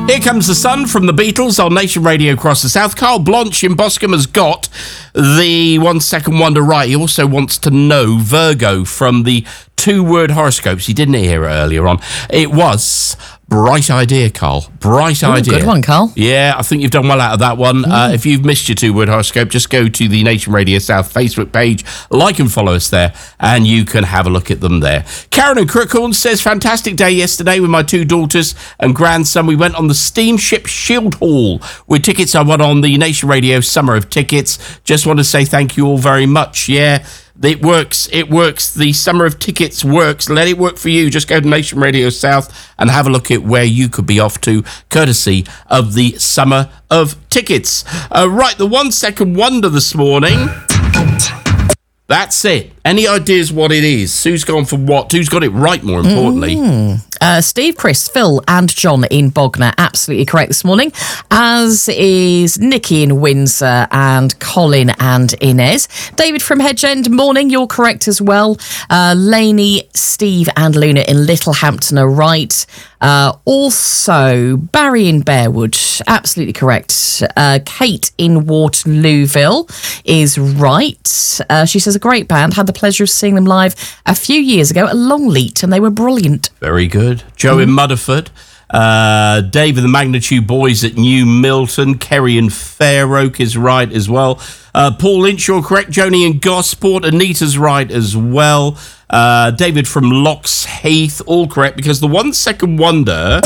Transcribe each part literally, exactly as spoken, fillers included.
Here Comes the Sun from the Beatles on Nation Radio across the South. Carl Blanche in Boscombe has got the one second wonder right. He also wants to know Virgo from the two-word horoscopes. He didn't hear it earlier on. It was... Bright idea, Carl. Bright Ooh, idea. Good one, Carl. Yeah, I think you've done well out of that one. Mm. Uh, if you've missed your two-word horoscope, just go to the Nation Radio South Facebook page, like and follow us there, and you can have a look at them there. Karen in Crookhorn says, fantastic day yesterday with my two daughters and grandson. We went on the steamship Shield Hall with tickets I won on the Nation Radio Summer of Tickets. Just want to say thank you all very much. Yeah. It works. It works. The Summer of Tickets works. Let it work for you. Just go to Nation Radio South and have a look at where you could be off to, courtesy of the Summer of Tickets. Uh, right, the one second wonder this morning. That's it. Any ideas what it is? Who's gone for what? Who's got it right, more importantly? Mm. Uh, Steve, Chris, Phil and John in Bognor, absolutely correct this morning, as is Nikki in Windsor and Colin and Inez. David from Hedgend, morning, you're correct as well. Uh, Lainey, Steve and Luna in Littlehampton are right. Uh, also, Barry in Bearwood, absolutely correct. Uh, Kate in Waterlooville is right. Uh, she says, a great band, had the pleasure of seeing them live a few years ago at Longleat, and they were brilliant. Very good. Joe mm. in Mudderford. Uh, Dave and the Magnitude Boys at New Milton. Kerry in Fair Oak is right as well. Uh, Paul Lynch, you're correct. Joni in Gosport. Anita's right as well. Uh, David from Locks Heath, all correct, because the one second wonder,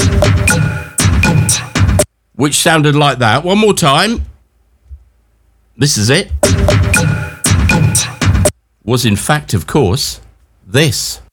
which sounded like that. One more time. This is it. Was in fact, of course, this.